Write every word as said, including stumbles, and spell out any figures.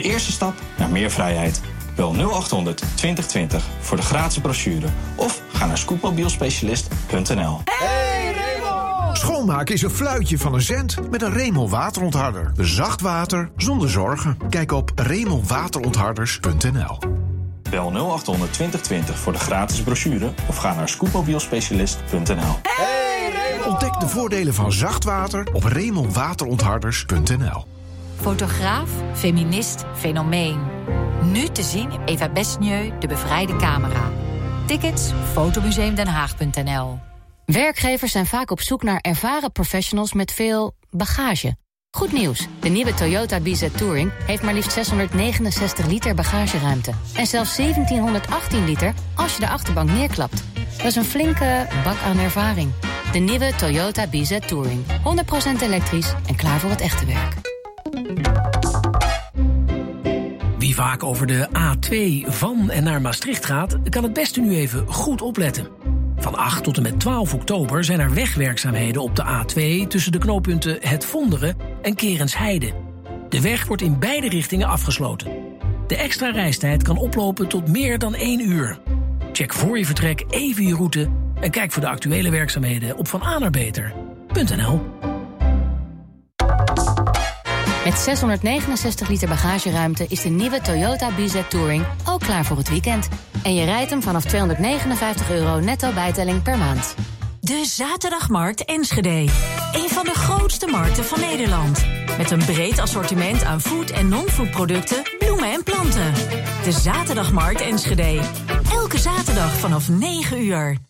eerste stap naar meer vrijheid. Bel nul achthonderd twintig twintig voor de gratis brochure. Of ga naar scootmobielspecialist punt n l. Hey Raymond! Schoonmaken is een fluitje van een cent met een Raymond waterontharder. Zacht water zonder zorgen. Kijk op raymond waterontharders punt n l. Bel nul achthonderd twintig twintig voor de gratis brochure. Of ga naar scootmobielspecialist punt n l. Hey Raymond! Ontdek de voordelen van zacht water op raymond waterontharders punt n l. Fotograaf, feminist, fenomeen. Nu te zien in Eva Besnieu, de bevrijde camera. Tickets, fotomuseumdenhaag punt n l. Werkgevers zijn vaak op zoek naar ervaren professionals met veel bagage. Goed nieuws, de nieuwe Toyota B Z Touring heeft maar liefst zeshonderdnegenenzestig liter bagageruimte. En zelfs zeventienhonderdachttien liter als je de achterbank neerklapt. Dat is een flinke bak aan ervaring. De nieuwe Toyota B Z Touring. honderd procent elektrisch en klaar voor het echte werk. Wie vaak over de A twee van en naar Maastricht gaat, kan het beste nu even goed opletten. Van acht tot en met twaalf oktober zijn er wegwerkzaamheden op de A twee... tussen de knooppunten Het Vonderen en Kerensheide. De weg wordt in beide richtingen afgesloten. De extra reistijd kan oplopen tot meer dan één uur. Check voor je vertrek even je route en kijk voor de actuele werkzaamheden op van a naar beter punt n l. Met zeshonderdnegenenzestig liter bagageruimte is de nieuwe Toyota B Z Touring ook klaar voor het weekend. En je rijdt hem vanaf tweehonderdnegenenvijftig euro netto bijtelling per maand. De Zaterdagmarkt Enschede. Een van de grootste markten van Nederland. Met een breed assortiment aan food- en non-food producten, bloemen en planten. De Zaterdagmarkt Enschede. Elke zaterdag vanaf negen uur.